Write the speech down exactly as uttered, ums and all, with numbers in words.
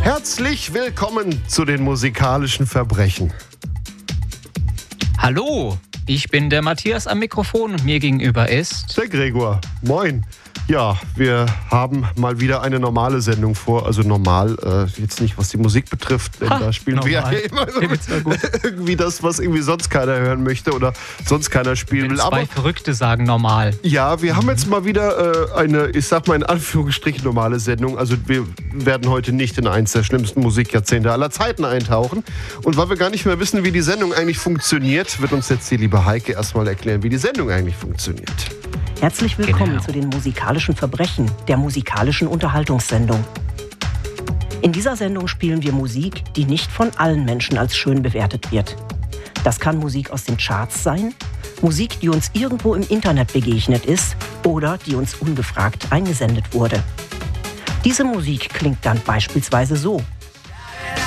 Herzlich willkommen zu den musikalischen Verbrechen. Hallo, ich bin der Matthias am Mikrofon und mir gegenüber ist... Der Gregor. Moin. Ja, wir haben mal wieder eine normale Sendung vor. Also normal, äh, jetzt nicht, was die Musik betrifft. Denn Ha, da spielen normal. wir ja immer so irgendwie das, was irgendwie sonst keiner hören möchte oder sonst keiner spielen Wenn will. zwei Aber Verrückte sagen normal. ja, wir haben jetzt mal wieder äh, eine, ich sag mal in Anführungsstrichen, normale Sendung. Also wir werden heute nicht in eins der schlimmsten Musikjahrzehnte aller Zeiten eintauchen. Und weil wir gar nicht mehr wissen, wie die Sendung eigentlich funktioniert, wird uns jetzt die liebe Heike erstmal erklären, wie die Sendung eigentlich funktioniert. Herzlich willkommen Genau. zu den musikalischen Verbrechen, der musikalischen Unterhaltungssendung. In dieser Sendung spielen wir Musik, die nicht von allen Menschen als schön bewertet wird. Das kann Musik aus den Charts sein, Musik, die uns irgendwo im Internet begegnet ist oder die uns ungefragt eingesendet wurde. Diese Musik klingt dann beispielsweise so.